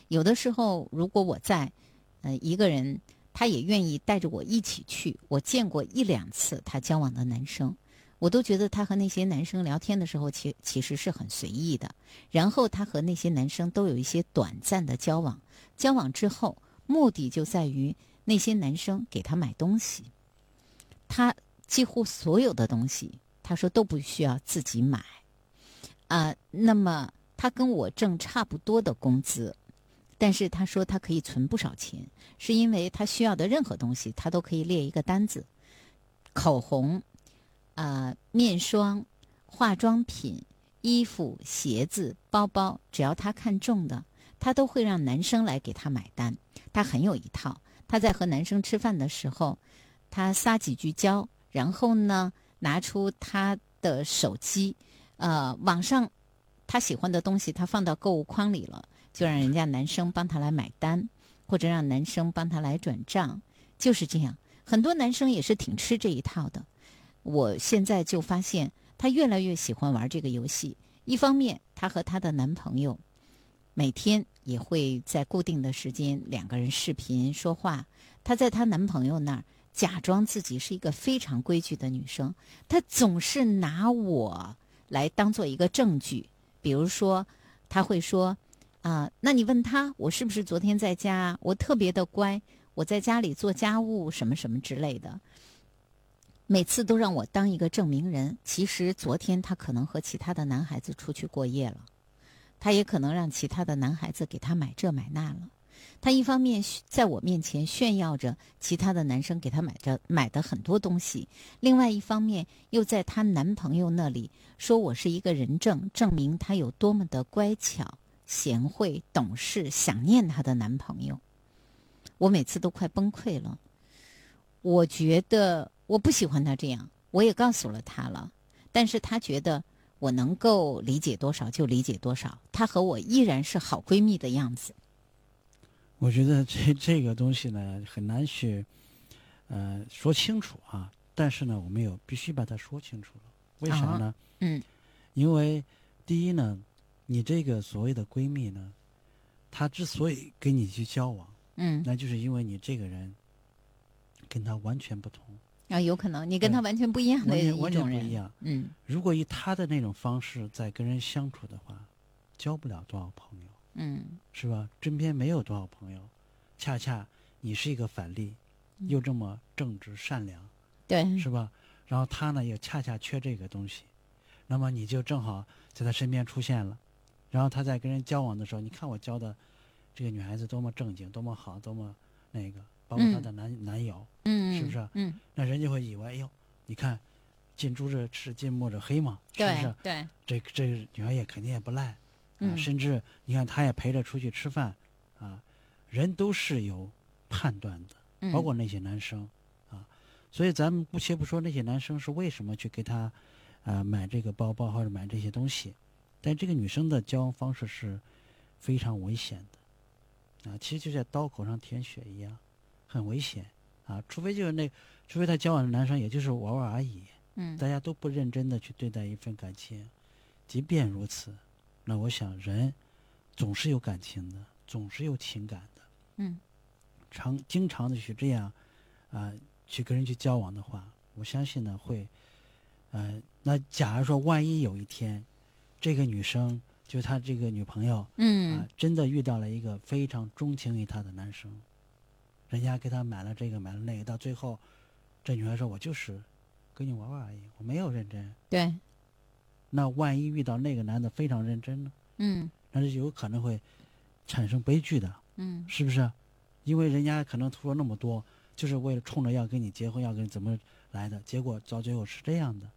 有的时候如果我在一个人他也愿意带着我一起去，我见过一两次他交往的男生，我都觉得他和那些男生聊天的时候其实是很随意的，然后他和那些男生都有一些短暂的交往，交往之后目的就在于那些男生给他买东西，他几乎所有的东西他说都不需要自己买那么他跟我挣差不多的工资，但是他说他可以存不少钱，是因为他需要的任何东西他都可以列一个单子，口红面霜、化妆品、衣服、鞋子、包包，只要他看中的，他都会让男生来给他买单。他很有一套，他在和男生吃饭的时候，他撒几句娇，然后呢拿出他的手机，网上他喜欢的东西他放到购物筐里了，就让人家男生帮他来买单，或者让男生帮他来转账，就是这样。很多男生也是挺吃这一套的。我现在就发现他越来越喜欢玩这个游戏，一方面他和他的男朋友每天也会在固定的时间两个人视频说话，她在她男朋友那儿假装自己是一个非常规矩的女生，她总是拿我来当做一个证据，比如说她会说那你问他我是不是昨天在家，我特别的乖，我在家里做家务什么什么之类的，每次都让我当一个证明人。其实昨天他可能和其他的男孩子出去过夜了，他也可能让其他的男孩子给他买这买那了。他一方面在我面前炫耀着其他的男生给他买的很多东西，另外一方面又在她男朋友那里说我是一个人证，证明她有多么的乖巧、贤惠、懂事，想念她的男朋友。我每次都快崩溃了。我觉得我不喜欢他这样，我也告诉了他了，但是他觉得我能够理解多少就理解多少，他和我依然是好闺蜜的样子。 我觉得这个东西呢很难去说清楚啊，但是呢我们必须把它说清楚了。为啥呢？因为第一呢，你这个所谓的闺蜜呢，她之所以跟你去交往，那就是因为你这个人跟她完全不同有可能你跟她完全不一样的一种人， 完全不一样。如果以她的那种方式在跟人相处的话，交不了多少朋友，是吧？身边没有多少朋友，恰恰你是一个反例，又这么正直善良， 对， 是吧？然后她呢也恰恰缺这个东西，那么你就正好在她身边出现了，然后她在跟人交往的时候，你看我交的这个女孩子多么正经，多么好，多么那个，包括她的男友，是不是？那人就会以为，哎呦，你看近朱者赤，近墨者黑嘛，是不是？ 对， 这个女孩也肯定也不赖甚至你看她也陪着出去吃饭人都是有判断的，包括那些男生所以咱们不且不说那些男生是为什么去给她买这个包包或者买这些东西，但这个女生的交往方式是非常危险的其实就像刀口上舔血一样，很危险除非她交往的男生也就是玩玩而已，大家都不认真的去对待一份感情。即便如此，那我想人总是有感情的，总是有情感的，经常的去这样去跟人去交往的话，我相信呢会那假如说万一有一天这个女生就她这个女朋友真的遇到了一个非常钟情于她的男生，人家给她买了这个买了那个，到最后这女孩说我就是跟你玩玩而已，我没有认真。 对， 那万一遇到那个男的非常认真呢？那就有可能会产生悲剧的。是不是？因为人家可能图了那么多，就是为了冲着要跟你结婚，要跟你怎么来的，结果到最后是这样的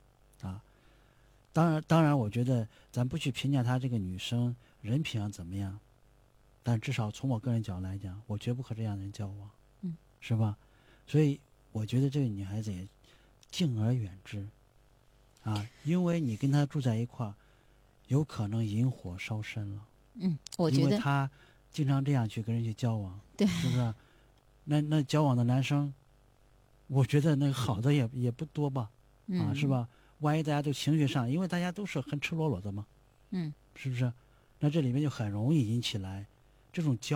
当然我觉得咱不去评价她这个女生人品上怎么样，但至少从我个人角度来讲，我绝不和这样的人交往，是吧？所以我觉得这个女孩子也敬而远之因为你跟她住在一块儿，有可能引火烧身了。 我觉得因为她经常这样去跟人去交往， 对， 是不是？那交往的男生，我觉得那个好的也不多吧，是吧？万一大家都情绪上，因为大家都是很赤裸裸的嘛，是不是？那这里面就很容易引起来这种